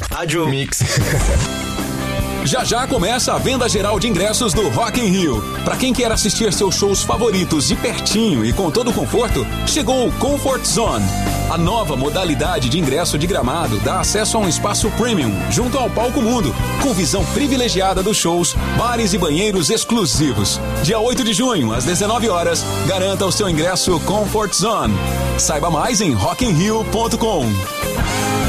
Rádio Mix. Já já começa a venda geral de ingressos do Rock in Rio. Para quem quer assistir seus shows favoritos de pertinho e com todo o conforto, chegou o Comfort Zone. A nova modalidade de ingresso de Gramado dá acesso a um espaço premium junto ao Palco Mundo, com visão privilegiada dos shows, bares e banheiros exclusivos. Dia 8 de junho, às 19 horas, garanta o seu ingresso Comfort Zone. Saiba mais em rockinrio.com.